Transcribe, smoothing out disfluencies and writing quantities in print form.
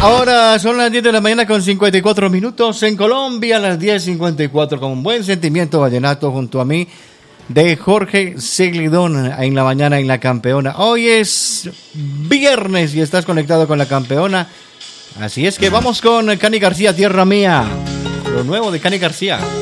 Ahora son las 10 de la mañana con 54 minutos. En Colombia, las 10:54, con un buen sentimiento vallenato junto a mí, de Jorge Ceglidón, en la mañana en La Campeona. Hoy es viernes y estás conectado con La Campeona. Así es que vamos con Cani García, Tierra Mía. Lo nuevo de Cani García.